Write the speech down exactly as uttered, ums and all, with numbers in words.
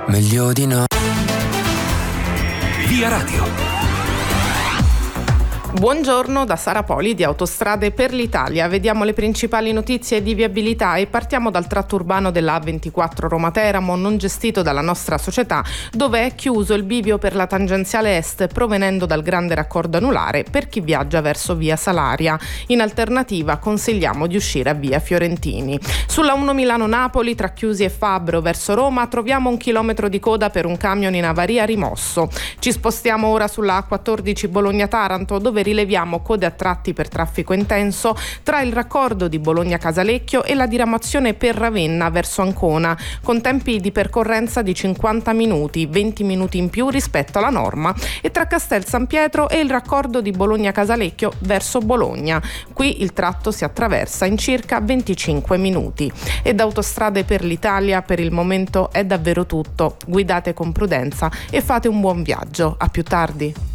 Meglio di no. Via Radio. Buongiorno da Sara Poli di Autostrade per l'Italia. Vediamo le principali notizie di viabilità e partiamo dal tratto urbano della A ventiquattro Roma-Teramo, non gestito dalla nostra società, dove è chiuso il bivio per la tangenziale est provenendo dal grande raccordo anulare per chi viaggia verso via Salaria. In alternativa consigliamo di uscire a via Fiorentini. Sulla uno Milano-Napoli tra Chiusi e Fabbro verso Roma troviamo un chilometro di coda per un camion in avaria rimosso. Ci spostiamo ora sulla A quattordici Bologna-Taranto, dove rileviamo code a tratti per traffico intenso tra il raccordo di Bologna-Casalecchio e la diramazione per Ravenna verso Ancona, con tempi di percorrenza di cinquanta minuti, venti minuti in più rispetto alla norma, e tra Castel San Pietro e il raccordo di Bologna-Casalecchio verso Bologna. Qui il tratto si attraversa in circa venticinque minuti. E da Autostrade per l'Italia per il momento è davvero tutto. Guidate con prudenza e fate un buon viaggio. A più tardi.